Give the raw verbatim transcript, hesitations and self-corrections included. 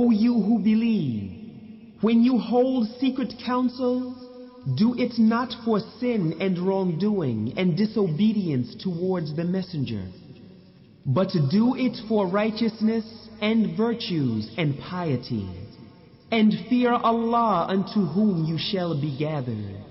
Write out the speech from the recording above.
O you who believe, when you hold secret counsel, do it not for sin and wrongdoing and disobedience towards the messenger, but do it for righteousness and virtues and piety, and fear Allah unto whom you shall be gathered.